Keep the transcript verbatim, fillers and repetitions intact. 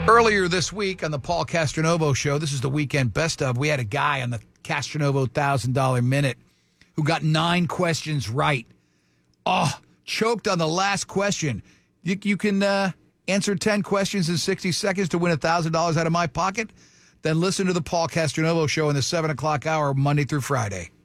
Earlier this week on the Paul Castronovo Show, this is the weekend best of, we had a guy on the Castronovo one thousand dollars Minute who got nine questions right. Oh, choked on the last question. You, you can uh, answer ten questions in sixty seconds to win one thousand dollars out of my pocket? Then listen to the Paul Castronovo Show in the seven o'clock hour, Monday through Friday.